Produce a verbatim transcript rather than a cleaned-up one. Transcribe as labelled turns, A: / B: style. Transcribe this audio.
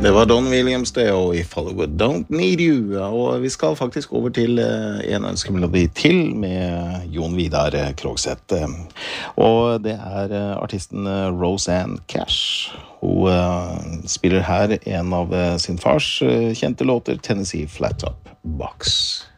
A: Det var Don Williams det, og If Hollywood Don't Need You. Og vi skal faktisk over til en ønskemelodi til med Jon Vidar Krogseth. Og det er artisten Roseanne Cash. Hun spiller her en av sin fars kjente låter, Tennessee Flat Top Box.